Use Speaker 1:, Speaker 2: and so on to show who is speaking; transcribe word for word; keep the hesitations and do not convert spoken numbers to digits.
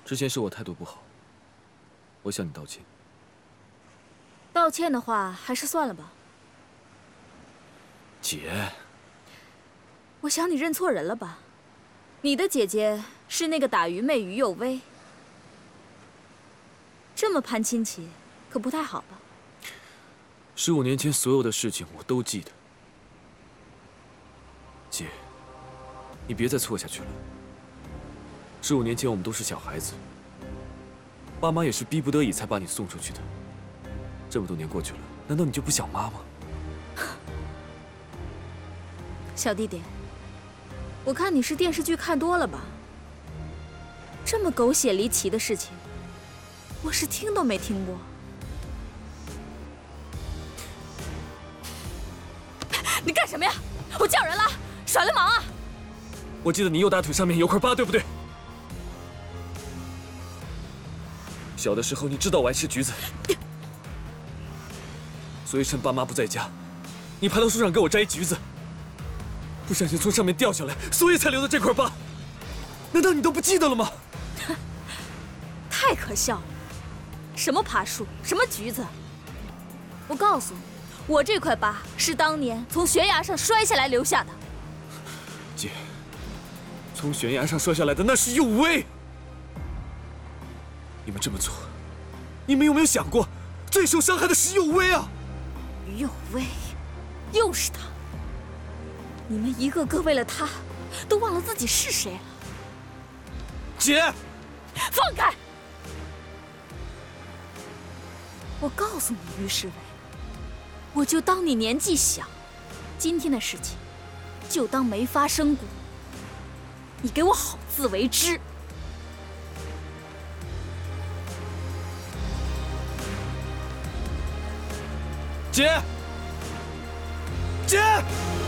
Speaker 1: 之前是我态度不好，我向你道歉。
Speaker 2: 道歉的话，还是算了吧。
Speaker 1: 姐，
Speaker 2: 我想你认错人了吧？你的姐姐是那个打鱼妹于有薇，这么攀亲戚，可不太好吧？
Speaker 1: 十五年前所有的事情我都记得。姐，你别再错下去了。十五年前我们都是小孩子，爸妈也是逼不得已才把你送出去的。这么多年过去了，难道你就不想妈吗？
Speaker 2: 小弟弟，我看你是电视剧看多了吧？这么狗血离奇的事情，我是听都没听过。你干什么呀？我叫人了，耍流氓啊！
Speaker 1: 我记得你右大腿上面有块疤，对不对？小的时候你知道我爱吃橘子，所以趁爸妈不在家，你爬到树上给我摘橘子，不小心从上面掉下来，所以才留的这块疤。难道你都不记得了吗？
Speaker 2: 太可笑了！什么爬树，什么橘子？我告诉你，我这块疤是当年从悬崖上摔下来留下的。
Speaker 1: 姐，从悬崖上摔下来的那是有薇。你们这么做，你们有没有想过，最受伤害的是有薇啊？
Speaker 2: 有薇，又是他！你们一个个为了他，都忘了自己是谁了。
Speaker 1: 姐，
Speaker 2: 放开！我告诉你，于世伟，我就当你年纪小，今天的事情就当没发生过。你给我好自为之！
Speaker 1: 姐，姐。